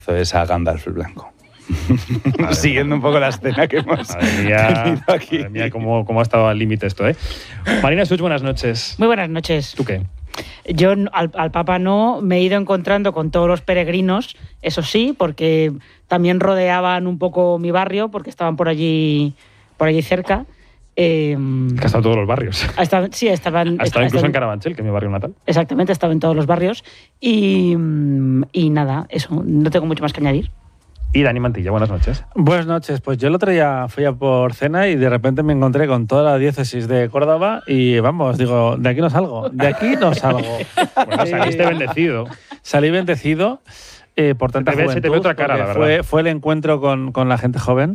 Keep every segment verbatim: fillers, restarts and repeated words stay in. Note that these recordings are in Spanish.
es a Gandalf el Blanco. Siguiendo un poco la escena que hemos madre mía, tenido aquí. Madre mía, cómo, cómo ha estado al límite esto, ¿eh? Marina Such, buenas noches. Muy buenas noches. ¿Tú qué? Yo al, al Papa no, me he ido encontrando con todos los peregrinos, eso sí, porque también rodeaban un poco mi barrio, porque estaban por allí, por allí cerca. Eh, que ha estado en todos los barrios. Estaba, sí, estaban... Ha estado incluso estaban, en Carabanchel, que es mi barrio natal. Exactamente, estaba en todos los barrios. Y, y nada, eso, no tengo mucho más que añadir. Y Dani Mantilla, buenas noches. Buenas noches. Pues yo el otro día fui a por cena y de repente me encontré con toda la diócesis de Córdoba y vamos, digo, de aquí no salgo, de aquí no salgo. Bueno, saliste bendecido. Salí bendecido eh, por tanta se te ve, juventud. Se te ve otra cara, la verdad. Fue, fue el encuentro con, con la gente joven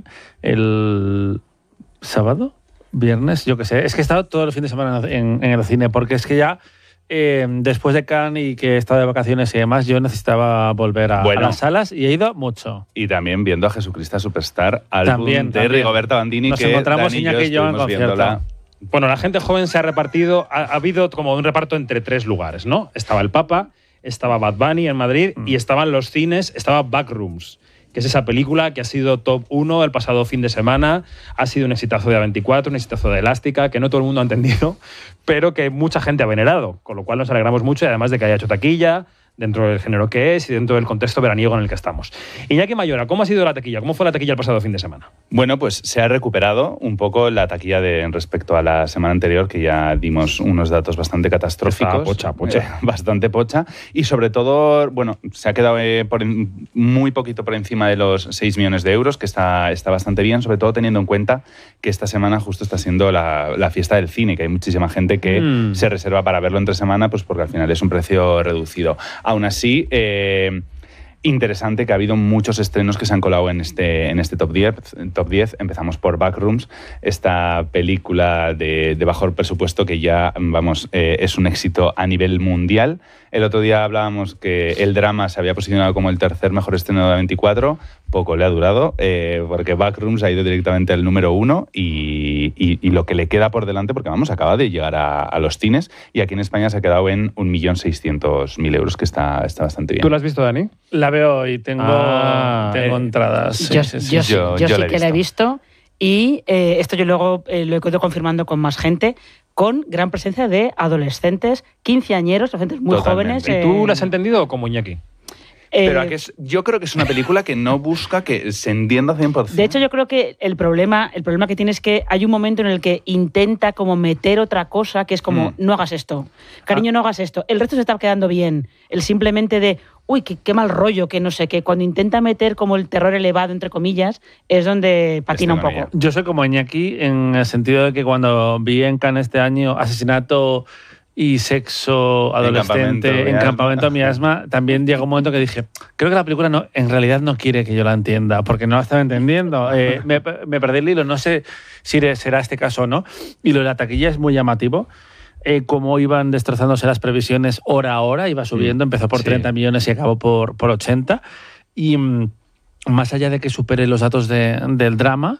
el sábado, viernes, yo qué sé. Es que he estado todo el fin de semana en, en el cine porque es que ya... Eh, después de Cannes y que he estado de vacaciones y demás, yo necesitaba volver a, bueno, a las salas y he ido mucho. Y también viendo a Jesucristo Superstar, álbum también, de también. Rigoberta Bandini, Nos que encontramos Dani Iñaki y yo en concierto. Bueno, la gente joven se ha repartido, ha, ha habido como un reparto entre tres lugares, ¿no? Estaba el Papa, estaba Bad Bunny en Madrid mm. y estaban los cines, estaba Backrooms, que es esa película que ha sido top uno el pasado fin de semana, ha sido un exitazo de A veinticuatro, un exitazo de Elástica, que no todo el mundo ha entendido, pero que mucha gente ha venerado, con lo cual nos alegramos mucho y además de que haya hecho taquilla, dentro del género que es y dentro del contexto veraniego en el que estamos. Iñaki Mayora, ¿cómo ha sido la taquilla? ¿Cómo fue la taquilla el pasado fin de semana? Bueno, pues se ha recuperado un poco la taquilla de, respecto a la semana anterior, que ya dimos unos datos bastante catastróficos. Está pocha, pocha. Eh, bastante pocha. Y sobre todo, bueno, se ha quedado eh, por en, muy poquito por encima de los seis millones de euros, que está, está bastante bien, sobre todo teniendo en cuenta que esta semana justo está siendo la, la fiesta del cine, que hay muchísima gente que mm. se reserva para verlo entre semana, pues porque al final es un precio reducido. Aún así, eh, interesante que ha habido muchos estrenos que se han colado en este, en este top diez, top diez. Empezamos por Backrooms, esta película de, de bajo presupuesto que ya, vamos, eh, es un éxito a nivel mundial. El otro día hablábamos que el drama se había posicionado como el tercer mejor estreno de A veinticuatro. Poco le ha durado, eh, porque Backrooms ha ido directamente al número uno y, y, y lo que le queda por delante, porque vamos, acaba de llegar a, a los cines y aquí en España se ha quedado en un millón seiscientos mil euros, que está, está bastante bien. ¿Tú la has visto, Dani? La veo y tengo, ah, tengo eh, entradas. Sí, yo sí, sí. yo, yo, yo, yo sí que la he visto y eh, esto yo luego eh, lo he ido confirmando con más gente, con gran presencia de adolescentes, quinceañeros, adolescentes muy Totalmente. jóvenes. ¿Y tú eh, la has entendido como Iñaki? Pero eh, que es, yo creo que es una película que no busca que se entienda cien por ciento. De hecho, yo creo que el problema, el problema que tiene es que hay un momento en el que intenta como meter otra cosa, que es como, mm. no hagas esto, cariño, ah. no hagas esto. El resto se está quedando bien. El simplemente de, uy, qué, qué mal rollo, que no sé qué. Cuando intenta meter como el terror elevado, entre comillas, es donde patina este un poco. Yo soy como Iñaki en el sentido de que cuando vi en Cannes este año Asesinato y Sexo Adolescente en Campamento Miasma, también llegó un momento que dije, creo que la película no, en realidad no quiere que yo la entienda, porque no la estaba entendiendo. Eh, me, me perdí el hilo, no sé si será este caso o no. Y lo de la taquilla es muy llamativo. Eh, cómo iban destrozándose las previsiones hora a hora, iba subiendo, empezó por sí. treinta millones y acabó por, por ochenta. Y mmm, más allá de que supere los datos de, del drama,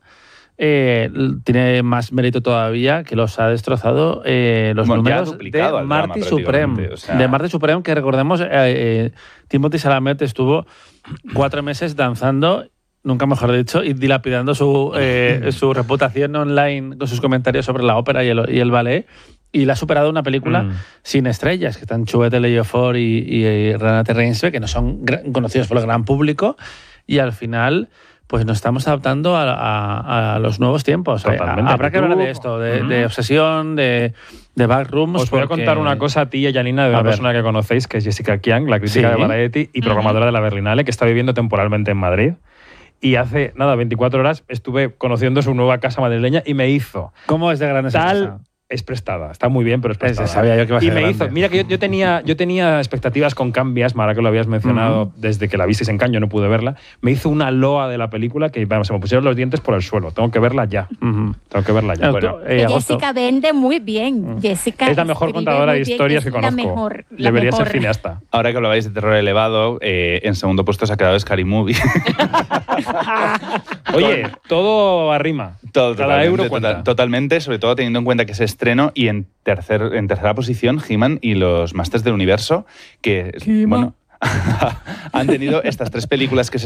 Eh, tiene más mérito todavía que los ha destrozado eh, los bueno, números de Marty Supreme. O sea... De Marty Supreme, que recordemos, eh, eh, Timothée Chalamet estuvo cuatro meses danzando, nunca mejor dicho, y dilapidando su, eh, su reputación online con sus comentarios sobre la ópera y el, y el ballet. Y la ha superado una película mm. sin estrellas, que están Chiwetel Ejiofor y, y, y Renate Reinsve, que no son conocidos por el gran público. Y al final, pues nos estamos adaptando a, a, a los nuevos tiempos. Totalmente. Habrá que hablar de esto, de, mm. de obsesión, de, de Backrooms. Os voy a contar una cosa a ti y a Janina de una persona que conocéis, que es Jessica Kiang, la crítica ¿Sí? de Variety y programadora uh-huh. de la Berlinale, que está viviendo temporalmente en Madrid. Y hace, nada, veinticuatro horas estuve conociendo su nueva casa madrileña y me hizo... ¿Cómo es de grande esa casa? Es prestada, está muy bien, pero es prestada. Sabía yo que iba a ser y me grande. hizo, mira que yo, yo, tenía, yo tenía expectativas con Cambias, ahora que lo habías mencionado, uh-huh. desde que la visteis en Cannes, yo no pude verla. Me hizo una loa de la película que vamos, se me pusieron los dientes por el suelo. Tengo que verla ya. Uh-huh. Tengo que verla ya. No, bueno, eh, Jessica vende muy bien. Uh-huh. Jessica es la mejor contadora de historias bien, que conozco. La mejor, la Debería mejor. ser cineasta. Ahora que hablabais de terror elevado, eh, en segundo puesto se ha quedado Scary Movie. Oye, todo arrima. Todo, Cada euro cuenta. Total, totalmente, sobre todo teniendo en cuenta que es estreno y en, tercer, en tercera posición He-Man y los Masters del Universo, que, He-Man. bueno, han tenido estas tres películas que se